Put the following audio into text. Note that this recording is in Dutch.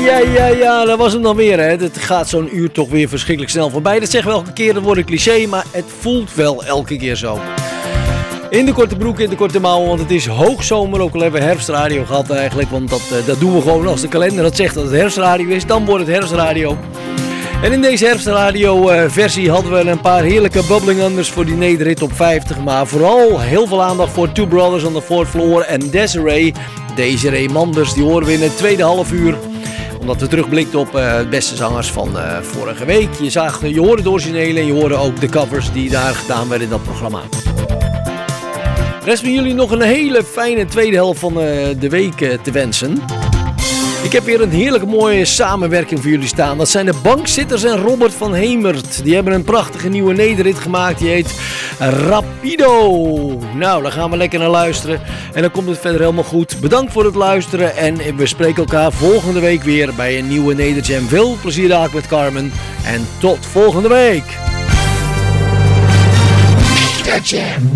Ja, dat was hem dan weer. Hè. Het gaat zo'n uur toch weer verschrikkelijk snel voorbij. Dat zeggen we elke keer, dat wordt een cliché, maar het voelt wel elke keer zo. In de korte broek, in de korte mouwen, want het is hoogzomer. Ook al hebben we herfstradio gehad eigenlijk, want dat doen we gewoon als de kalender dat zegt dat het herfstradio is. Dan wordt het herfstradio. En in deze herfstradio versie hadden we een paar heerlijke bubbling unders voor die nederrit op 50. Maar vooral heel veel aandacht voor Two Brothers on the Fourth Floor en Desiree Manders. Die horen we in het tweede half uur. Omdat we terugblikten op beste zangers van vorige week. Je hoorde de originele en je hoorde ook de covers die daar gedaan werden in dat programma. Rest van jullie nog een hele fijne tweede helft van de week te wensen. Ik heb weer een heerlijke mooie samenwerking voor jullie staan. Dat zijn de Bankzitters en Robert van Hemert. Die hebben een prachtige nieuwe nederrit gemaakt. Die heet Rapido. Nou, daar gaan we lekker naar luisteren. En dan komt het verder helemaal goed. Bedankt voor het luisteren. En we spreken elkaar volgende week weer bij een nieuwe Nederjam. Veel plezier daar met Carmen. En tot volgende week. Nederjam.